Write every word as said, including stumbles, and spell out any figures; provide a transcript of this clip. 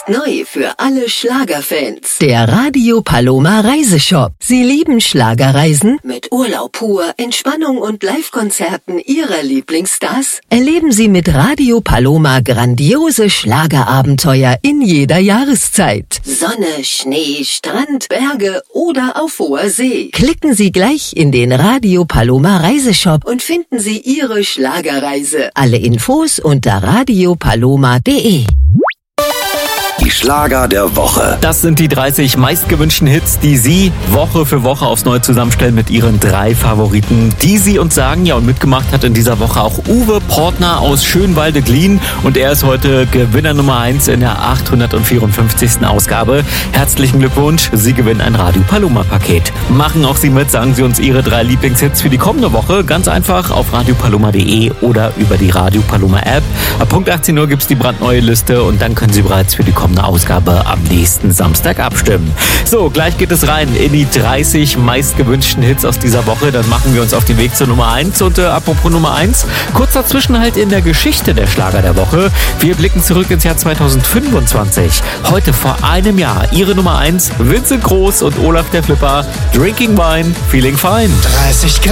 Jetzt neu für alle Schlagerfans. Der Radio Paloma Reiseshop. Sie lieben Schlagerreisen? Mit Urlaub pur, Entspannung und Live-Konzerten Ihrer Lieblingsstars? Erleben Sie mit Radio Paloma grandiose Schlagerabenteuer in jeder Jahreszeit. Sonne, Schnee, Strand, Berge oder auf hoher See. Klicken Sie gleich in den Radio Paloma Reiseshop und finden Sie Ihre Schlagerreise. Alle Infos unter radio paloma punkt de. Die Schlager der Woche. Das sind die dreißig meistgewünschten Hits, die Sie Woche für Woche aufs Neue zusammenstellen mit Ihren drei Favoriten, die Sie uns sagen. Ja, und mitgemacht hat in dieser Woche auch Uwe Portner aus Schönwalde-Glien. Und er ist heute Gewinner Nummer eins in der achthundertvierundfünfzigsten Ausgabe. Herzlichen Glückwunsch, Sie gewinnen ein Radio Paloma Paket. Machen auch Sie mit, sagen Sie uns Ihre drei Lieblingshits für die kommende Woche. Ganz einfach auf radio paloma punkt de oder über die Radio Paloma App. Ab Punkt achtzehn Uhr gibt es die brandneue Liste und dann können Sie bereits für die kommende Ausgabe am nächsten Samstag abstimmen. So, gleich geht es rein in die dreißig meistgewünschten Hits aus dieser Woche. Dann machen wir uns auf den Weg zur Nummer eins. Und äh, apropos Nummer eins, kurzer Zwischenhalt in der Geschichte der Schlager der Woche. Wir blicken zurück ins Jahr zweitausendfünfundzwanzig. Heute vor einem Jahr Ihre Nummer eins, Vincent Groß und Olaf der Flipper, Drinking Wine, Feeling Fine. dreißig